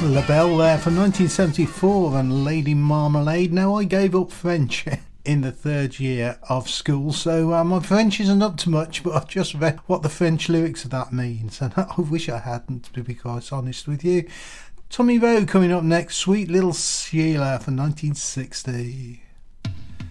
LaBelle there for 1974 and Lady Marmalade. Now, I gave up French in the third year of school, so my French isn't up to much, but I've just read what the French lyrics of that means, and I wish I hadn't, to be quite honest with you. Tommy Rowe coming up next, Sweet Little Sheila for 1960.